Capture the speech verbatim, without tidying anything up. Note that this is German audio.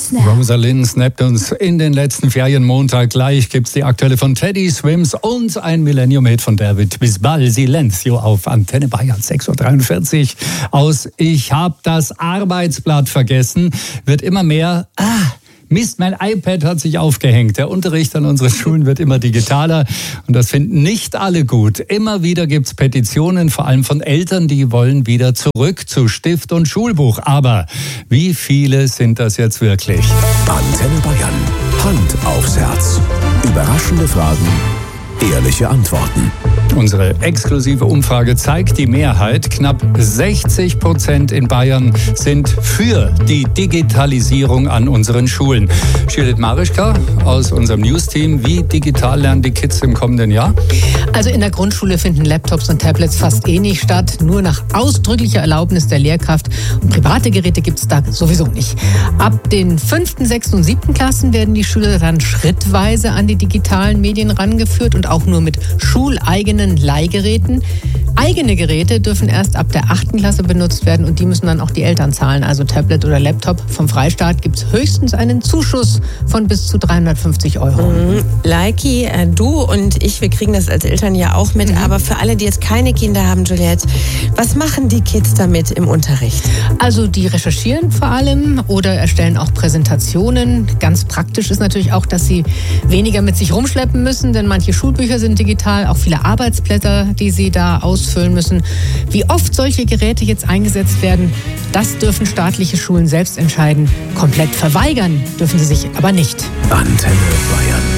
Snap. Rosalind snappt uns in den letzten Ferienmontag. Gleich gibt's die aktuelle von Teddy Swims und ein Millennium-Hit von David Bisbal, Silencio auf Antenne Bayern sechs Uhr dreiundvierzig. Aus Ich hab das Arbeitsblatt vergessen wird immer mehr... Ah, Mist, mein iPad hat sich aufgehängt. Der Unterricht an unseren Schulen wird immer digitaler und das finden nicht alle gut. Immer wieder gibt's Petitionen, vor allem von Eltern, die wollen wieder zurück zu Stift und Schulbuch. Aber wie viele sind das jetzt wirklich? Antenne Bayern. Hand aufs Herz. Überraschende Fragen, ehrliche Antworten. Unsere exklusive Umfrage zeigt die Mehrheit. Knapp sechzig Prozent in Bayern sind für die Digitalisierung an unseren Schulen. Judith Marischka aus unserem News-Team. Wie digital lernen die Kids im kommenden Jahr? Also in der Grundschule finden Laptops und Tablets fast eh nicht statt. Nur nach ausdrücklicher Erlaubnis der Lehrkraft. Und private Geräte gibt es da sowieso nicht. Ab den fünften, sechsten und siebten Klassen werden die Schüler dann schrittweise an die digitalen Medien rangeführt und auch nur mit schuleigenen Leihgeräten. Eigene Geräte dürfen erst ab der achten Klasse benutzt werden und die müssen dann auch die Eltern zahlen. Also Tablet oder Laptop. Vom Freistaat gibt es höchstens einen Zuschuss von bis zu dreihundertfünfzig Euro. Mhm. Leiki, äh, du und ich, wir kriegen das als Eltern ja auch mit. Mhm. Aber für alle, die jetzt keine Kinder haben, Juliette, was machen die Kids damit im Unterricht? Also die recherchieren vor allem oder erstellen auch Präsentationen. Ganz praktisch ist natürlich auch, dass sie weniger mit sich rumschleppen müssen, denn manche Schulbücher sind digital, auch viele Arbeitsblätter, die sie da ausfüllen müssen. Wie oft solche Geräte jetzt eingesetzt werden, das dürfen staatliche Schulen selbst entscheiden. Komplett verweigern dürfen sie sich aber nicht. Antenne Bayern.